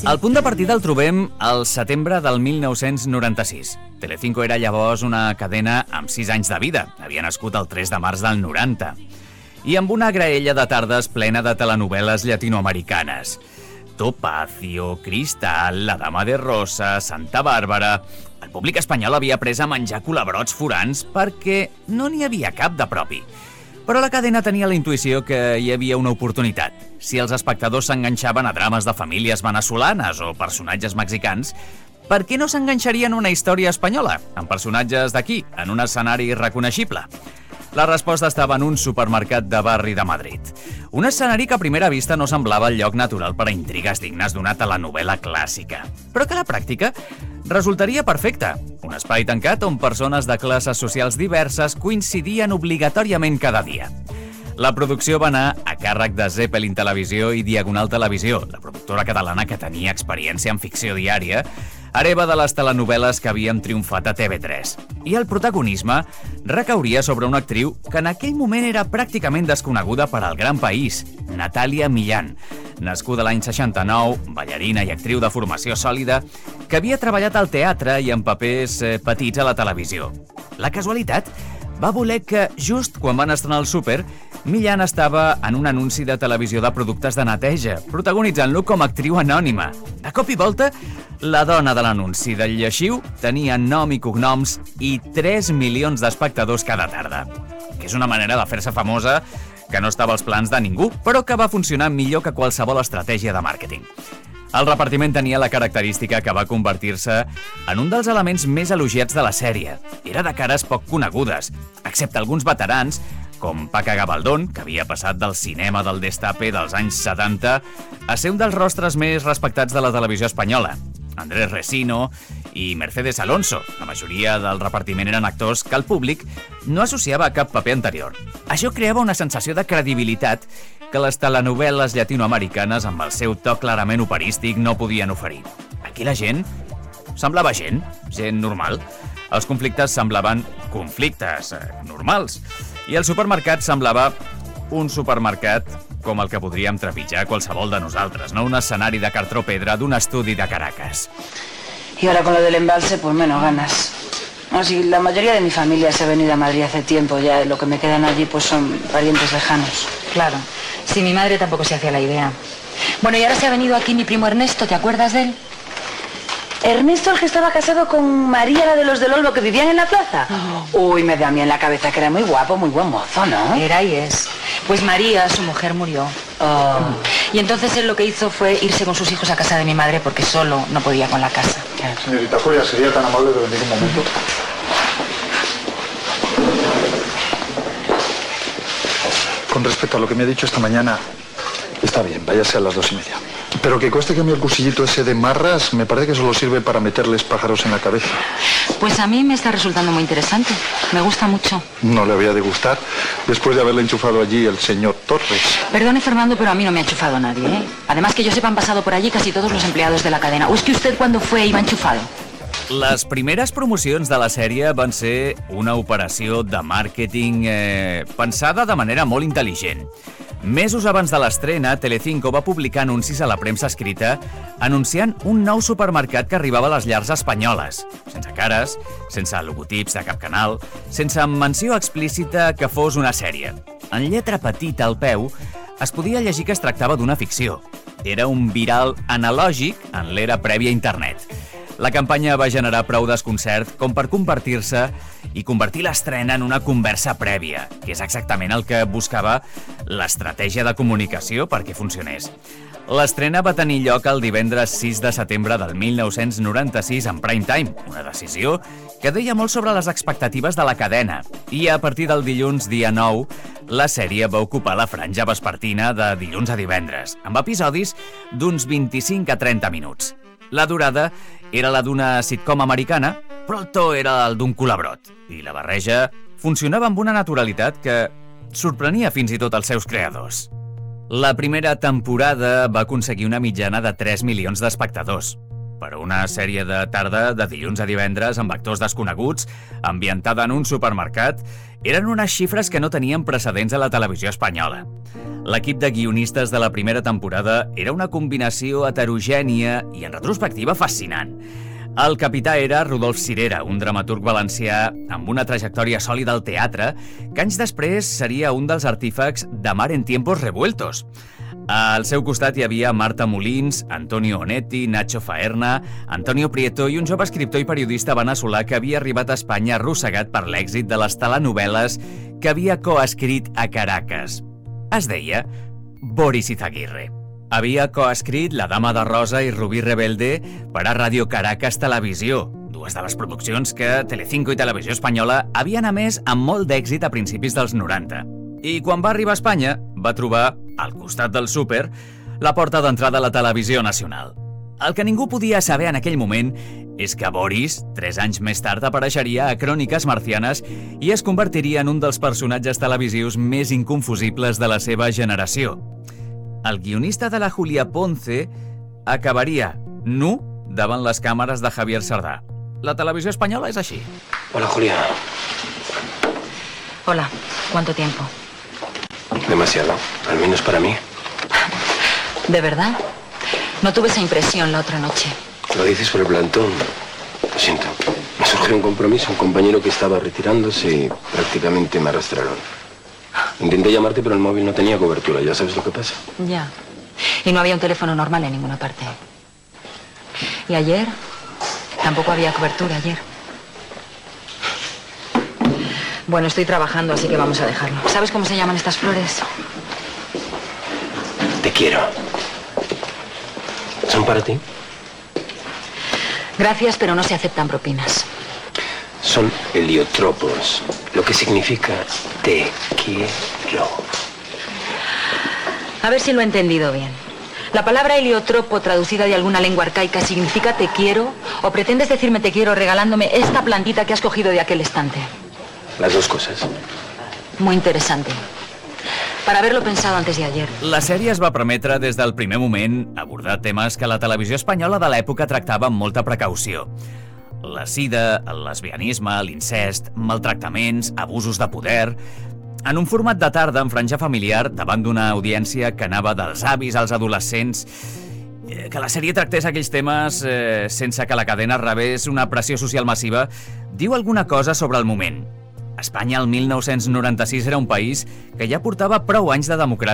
El punt de partida el trobem al setembre del 1996. Telecinco era llavors una cadena amb 6 anys de vida. Havia nascut el 3 de març del 90. I amb una graella de tardes plena de telenovel·les llatinoamericanes. Topacio, Cristal, La Dama de Rosa, Santa Bàrbara... El públic espanyol havia après a menjar culebrots forans perquè no n'hi havia cap de propi. Però la cadena tenia la intuïció que hi havia una oportunitat. Si els espectadors s'enganxaven a drames de famílies venezolanes o personatges mexicans, per què no s'enganxarien a una història espanyola, amb personatges d'aquí, en un escenari reconeixible? La resposta estava en un supermercat de barri de Madrid. Un escenari que a primera vista no semblava el lloc natural per a intrigues dignes d'una telenovel·la clàssica, però que a la pràctica resultaria perfecte. Un espai tancat on persones de classes socials diverses coincidien obligatòriament cada dia. La producció va anar a càrrec de Zeppelin Televisió i Diagonal Televisió, la productora catalana que tenia experiència en ficció diària, hereva de les telenovel·les que havien triomfat a TV3. I el protagonisme recauria sobre una actriu que en aquell moment era pràcticament desconeguda per al gran país, Natàlia Millán, nascuda l'any 69, ballarina i actriu de formació sòlida, que havia treballat al teatre i en papers petits a la televisió. La casualitat va voler que, just quan van estrenar el Súper, Millán estava en un anunci de televisió de productes de neteja, protagonitzant-lo com a actriu anònima. De cop i volta, la dona de l'anunci del lleixiu tenia nom i cognoms i 3 milions d'espectadors cada tarda. Que és una manera de fer-se famosa que no estava als plans de ningú, però que va funcionar millor que qualsevol estratègia de màrqueting. El repartiment tenia la característica que va convertir-se en un dels elements més elogiats de la sèrie. Era de cares poc conegudes, excepte alguns veterans, com Paca Gabaldón, que havia passat del cinema del destape dels anys 70 a ser un dels rostres més respectats de la televisió espanyola. Andrés Resino i Mercedes Alonso. La majoria del repartiment eren actors que el públic no associava a cap paper anterior. Això creava una sensació de credibilitat que les telenovel·les llatinoamericanes amb el seu to clarament operístic no podien oferir. Aquí la gent semblava gent normal. Els conflictes semblaven conflictes normals. I el supermercat semblava un supermercat com el que podríem trepitjar qualsevol de nosaltres, no un escenari de cartró pedra d'un estudi de Caracas. Y ahora con lo del embalse, pues menos ganas. No, si la mayoría de mi familia se ha venido a Madrid hace tiempo, ya lo que me quedan allí pues son parientes lejanos. Claro, si mi madre tampoco se hacía la idea. Bueno, y ahora se ha venido aquí mi primo Ernesto, ¿te acuerdas de él? ¿Ernesto, el que estaba casado con María, la de los del Olmo, que vivían en la plaza? Uy, me da a mí en la cabeza que era muy guapo, muy buen mozo, ¿no? Era y es. Pues María, su mujer, murió. Y entonces él lo que hizo fue irse con sus hijos a casa de mi madre porque solo no podía con la casa. Señorita Julia, ¿sería tan amable de venir un momento? Con respecto a lo que me ha dicho esta mañana, está bien, váyase a las 2:30. Pero que conste que a mí el cursillito ese de marras me parece que solo sirve para meterles pájaros en la cabeza. Pues a mí me está resultando muy interesante. Me gusta mucho. No le había de gustar después de haberle enchufado allí el señor Torres. Perdone, Fernando, pero a mí no me ha enchufado nadie, ¿eh? Además, que yo sepa, han pasado por allí casi todos los empleados de la cadena. ¿O es que usted cuando fue iba enchufado? Les primeres promocions de la sèrie van ser una operació de màrqueting pensada de manera molt intel·ligent. Mesos abans de l'estrena, Telecinco va publicar anuncis a la premsa escrita anunciant un nou supermercat que arribava a les llars espanyoles, sense cares, sense logotips de cap canal, sense menció explícita que fos una sèrie. En lletra petita al peu es podia llegir que es tractava d'una ficció. Era un viral analògic en l'era prèvia a internet. La campanya va generar prou desconcert com per convertir-se i convertir l'estrena en una conversa prèvia, que és exactament el que buscava l'estratègia de comunicació perquè funcionés. L'estrena va tenir lloc el divendres 6 de setembre del 1996 en prime time, una decisió que deia molt sobre les expectatives de la cadena. I a partir del dilluns dia 9, la sèrie va ocupar la franja vespertina de dilluns a divendres, amb episodis d'uns 25 a 30 minuts. La durada era la d'una sitcom americana, però el to era el d'un culebrot. I la barreja funcionava amb una naturalitat que sorprenia fins i tot els seus creadors. La primera temporada va aconseguir una mitjana de 3 milions d'espectadors. per una sèrie de tarda de dilluns a divendres amb actors desconeguts, ambientada en un supermercat, eren unes xifres que no tenien precedents a la televisió espanyola. L'equip de guionistes de la primera temporada era una combinació heterogènia i, en retrospectiva, fascinant. El capità era Rodolf Cirera, un dramaturg valencià amb una trajectòria sòlida al teatre, que anys després seria un dels artífecs de Mar en tiempos revueltos. Al seu costat hi havia Marta Molins, Antonio Onetti, Nacho Faerna, Antonio Prieto i un jove escriptor i periodista veneçolà que havia arribat a Espanya arrossegat per l'èxit de les telenovel·les que havia coescrit a Caracas. Es deia Boris Izaguirre. Havia coescrit La dama de rosa i Rubí Rebelde per a Radio Caracas Televisió, dues de les produccions que Telecinco i Televisió Espanyola havien emès amb molt d'èxit a principis dels 90. I quan va arribar a Espanya, va trobar, al costat del súper, la porta d'entrada a la televisió nacional. El que ningú podia saber en aquell moment és que Boris, 3 anys més tard, apareixeria a Cròniques Marcianes i es convertiria en un dels personatges televisius més inconfusibles de la seva generació. El guionista de la Julia Ponce acabaria nu davant les càmeres de Javier Sardá. La televisió espanyola és així. Hola, Julia. Hola, ¿cuánto tiempo? Demasiado, al menos para mí. ¿De verdad? No tuve esa impresión la otra noche. Lo dices por el plantón. Lo siento. Me surgió un compromiso, un compañero que estaba retirándose y prácticamente me arrastraron. Intenté llamarte, pero el móvil no tenía cobertura. ¿Ya sabes lo que pasa? Ya. Y no había un teléfono normal en ninguna parte. ¿Y ayer? Tampoco había cobertura ayer. Bueno, estoy trabajando, así que vamos a dejarlo. ¿Sabes cómo se llaman estas flores? Te quiero. ¿Son para ti? Gracias, pero no se aceptan propinas. Son heliotropos, lo que significa te quiero. A ver si lo he entendido bien. La palabra heliotropo, traducida de alguna lengua arcaica, significa te quiero, o pretendes decirme te quiero regalándome esta plantita que has cogido de aquel estante. Las dos cosas. Muy interesante. Per haver-lo pensado antes de ayer. La sèrie es va permetre des del primer moment abordar temes que la televisió espanyola de l'època tractava amb molta precaució. La sida, el lesbianisme, l'incest, maltractaments, abusos de poder... En un format de tarda en franja familiar, davant d'una audiència que anava dels avis als adolescents, que la sèrie tractés aquells temes sense que la cadena rebés una pressió social massiva, diu alguna cosa sobre el moment. Espanya, el 1996, era un país que ja portava prou anys de democràcia